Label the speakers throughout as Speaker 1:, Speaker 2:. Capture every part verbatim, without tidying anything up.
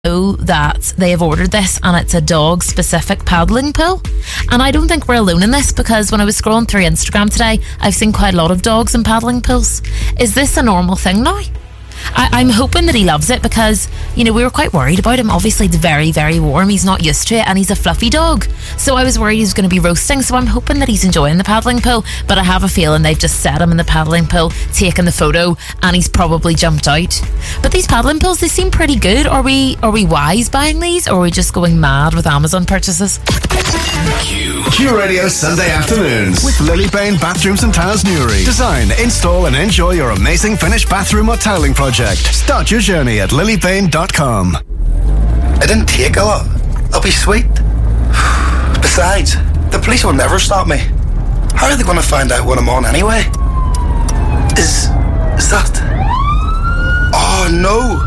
Speaker 1: know that they have ordered this and it's a dog specific paddling pool, and I don't think we're alone in this, because when I was scrolling through Instagram today, I've seen quite a lot of dogs in paddling pools. Is this a normal thing now? I, I'm hoping that he loves it, because, you know, we were quite worried about him. Obviously it's very, very warm, he's not used to it, and he's a fluffy dog, so I was worried he was going to be roasting. So I'm hoping that he's enjoying the paddling pool, but I have a feeling they've just set him in the paddling pool, taken the photo, and he's probably jumped out. But these paddling pools, they seem pretty good. Are we are we wise buying these, or are we just going mad with Amazon purchases?
Speaker 2: Q. Q Radio Sunday afternoons with Lilybane Bathrooms and Tiles Newry. Design, install and enjoy your amazing finished bathroom or tiling project. Start your journey at lilybane dot com.
Speaker 3: I didn't take a lot. I'll be sweet. Besides, the police will never stop me. How are they going to find out what I'm on anyway? Is... is that... Oh no!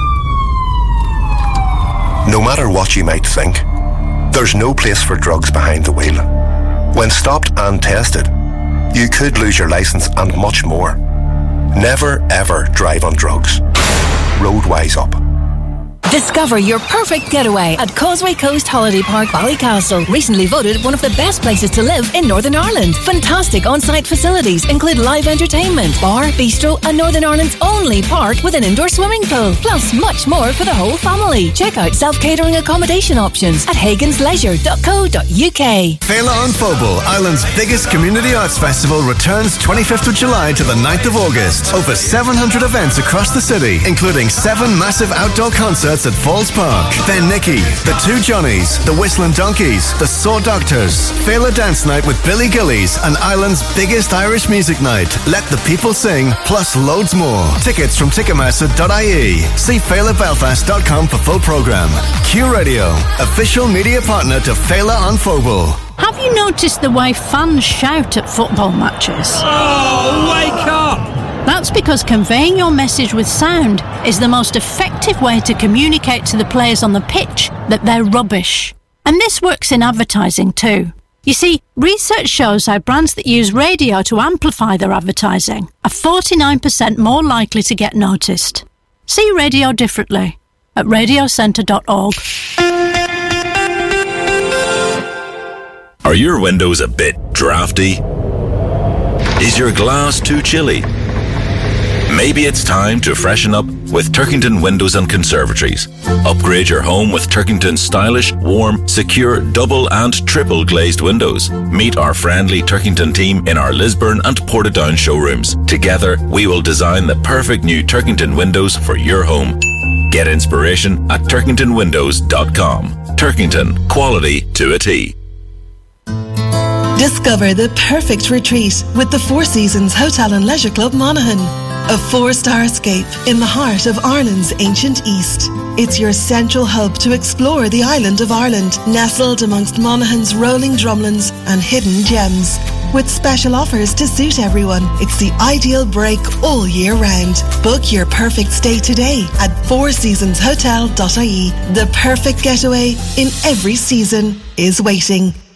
Speaker 4: No matter what you might think, there's no place for drugs behind the wheel. When stopped and tested, you could lose your licence and much more. Never ever drive on drugs. Roadwise Up.
Speaker 5: Discover your perfect getaway at Causeway Coast Holiday Park, Ballycastle. Recently voted one of the best places to live in Northern Ireland. Fantastic on-site facilities include live entertainment, bar, bistro, and Northern Ireland's only park with an indoor swimming pool. Plus much more for the whole family. Check out self-catering accommodation options at hagans leisure dot co dot uk.
Speaker 2: Féile an Phobal, Ireland's biggest community arts festival, returns twenty-fifth of July to the ninth of August. Over seven hundred events across the city, including seven massive outdoor concerts at Falls Park. Then Nicky, the Two Johnnies, the Whistling Donkeys, the Saw Doctors, Féile Dance Night with Billy Gillies, and Ireland's biggest Irish music night, Let the People Sing, plus loads more. Tickets from ticketmaster dot I E. See féile belfast dot com for full programme. Q Radio, official media partner to Féile an Phobal.
Speaker 6: Have you noticed the way fans shout at football matches?
Speaker 7: Oh, wake up!
Speaker 6: That's because conveying your message with sound is the most effective way to communicate to the players on the pitch that they're rubbish. And this works in advertising too. You see, research shows how brands that use radio to amplify their advertising are forty-nine percent more likely to get noticed. See radio differently at radio centre dot org.
Speaker 8: Are your windows a bit drafty? Is your glass too chilly? Maybe it's time to freshen up with Turkington Windows and Conservatories. Upgrade your home with Turkington's stylish, warm, secure, double and triple glazed windows. Meet our friendly Turkington team in our Lisburn and Portadown showrooms. Together, we will design the perfect new Turkington windows for your home. Get inspiration at turkington windows dot com. Turkington, quality to a T.
Speaker 9: Discover the perfect retreat with the Four Seasons Hotel and Leisure Club Monaghan. A four-star escape in the heart of Ireland's ancient East. It's your central hub to explore the island of Ireland, nestled amongst Monaghan's rolling drumlins and hidden gems. With special offers to suit everyone, it's the ideal break all year round. Book your perfect stay today at four seasons hotel dot I E. The perfect getaway in every season is waiting.